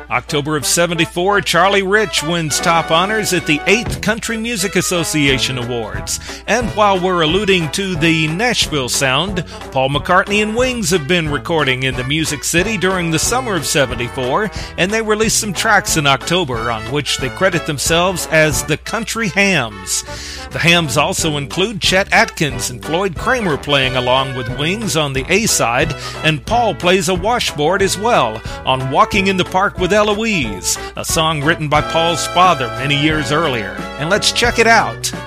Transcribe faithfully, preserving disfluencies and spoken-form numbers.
October of seventy-four, Charlie Rich wins top honors at the eighth Country Music Association Awards. And while we're alluding to the Nashville sound, Paul McCartney and Wings have been recording in the Music City during the summer of seventy-four, and they released some tracks in October on which they credit themselves as the Country Hams. The Hams also include Chet Atkins and Floyd Kramer playing along with Wings on the A-side, and Paul plays a washboard as well on Walking in the Park with Eloise, a song written by Paul's father many years earlier. And let's check it out.